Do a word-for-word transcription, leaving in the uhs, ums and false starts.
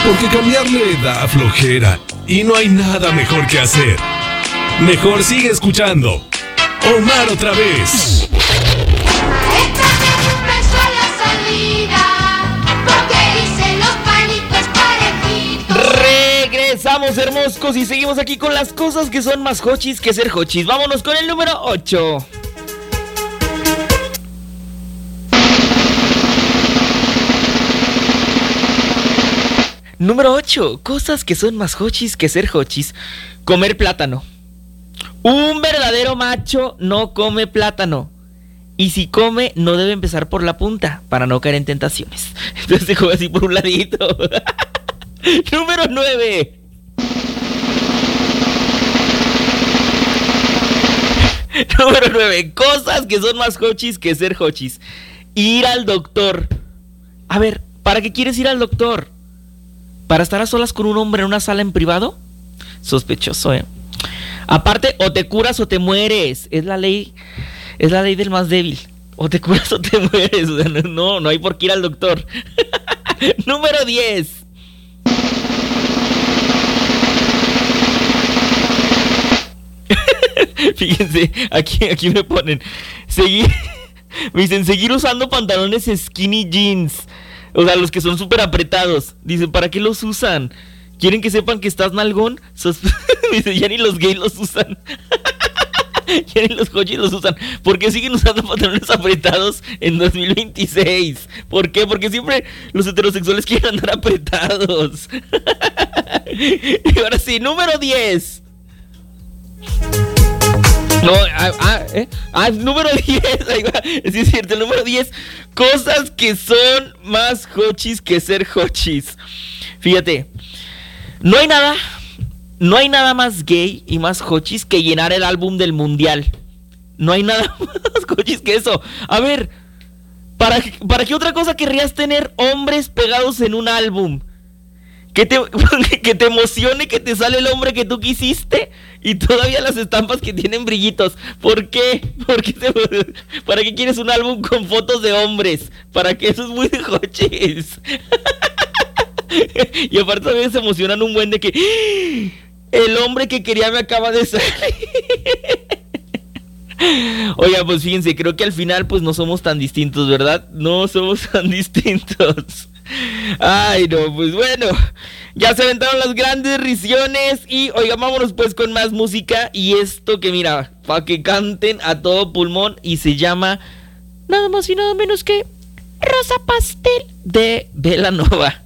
Porque cambiarle da flojera y no hay nada mejor que hacer. Mejor sigue escuchando Omar otra vez. Maestra, me dio un beso a la salida, porque hice los palitos parejitos. Regresamos, hermoscos, y seguimos aquí con las cosas que son más hochis que ser hochis. Vámonos con el número ocho. Número ocho. Cosas que son más hochis que ser hochis. Comer plátano. Un verdadero macho no come plátano. Y si come, no debe empezar por la punta para no caer en tentaciones. Entonces se juega así por un ladito. Número nueve. Número nueve. Cosas que son más hochis que ser hochis. Ir al doctor. A ver, ¿para qué quieres ir al doctor? ¿Para estar a solas con un hombre en una sala en privado? Sospechoso, ¿eh? Aparte, o te curas o te mueres. Es la ley, es la ley del más débil. O te curas o te mueres. O sea, no, no hay por qué ir al doctor. Número diez. Fíjense, aquí, aquí me ponen seguir, me dicen seguir usando pantalones skinny jeans. O sea, los que son súper apretados. Dicen, ¿para qué los usan? ¿Quieren que sepan que estás nalgón? Sos... Dice, ya ni los gays los usan. Ya ni los hochis los usan. ¿Por qué siguen usando pantalones apretados en dos mil veintiséis? ¿Por qué? Porque siempre los heterosexuales quieren andar apretados. Y ahora sí, número diez. No, ah, ah, ¿eh? ah, número diez, ahí va. Sí, es cierto, el número diez. Cosas que son más hochis que ser hochis. Fíjate, no hay nada, no hay nada más gay y más hochis que llenar el álbum del mundial. No hay nada más hochis que eso. A ver, ¿para, ¿para qué otra cosa querrías tener hombres pegados en un álbum? Que te, que te emocione que te sale el hombre que tú quisiste y todavía las estampas que tienen brillitos. ¿Por qué? ¿Por qué te, ¿Para qué quieres un álbum con fotos de hombres? ¿Para qué? Eso es muy de hochis. Y aparte también se emocionan un buen de que el hombre que quería me acaba de salir. Oiga, pues fíjense, creo que al final pues no somos tan distintos, ¿verdad? No somos tan distintos. Ay, no, pues bueno, ya se aventaron las grandes risiones. Y oiga, vámonos pues con más música. Y esto que mira, para que canten a todo pulmón. Y se llama nada más y nada menos que Rosa Pastel de Belanova.